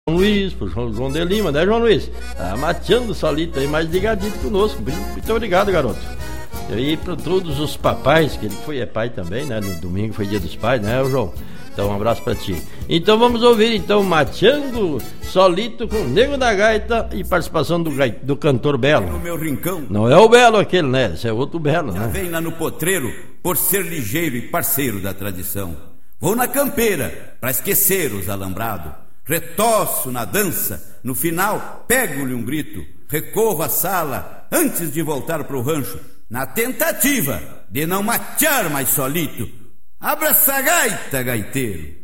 Luiz, pro João de Lima, né, João Luiz? Tá mateando solito aí, mais ligadinho conosco. Muito obrigado, garoto. E aí, para todos os papais, que ele foi pai também, né? No domingo foi dia dos pais, né, João? Então, um abraço pra ti. Então, vamos ouvir, então, Mateando Solito com o Nego da Gaita e participação do cantor Belo. No meu rincão. Não é o Belo aquele, né? Esse é outro Belo, né? Vem lá no potreiro por ser ligeiro e parceiro da tradição. Vou na campeira pra esquecer os alambrados. Retoço na dança, no final pego-lhe um grito. Recorro à sala antes de voltar pro rancho, na tentativa de não matear mais solito. Abra essa gaita, gaiteiro.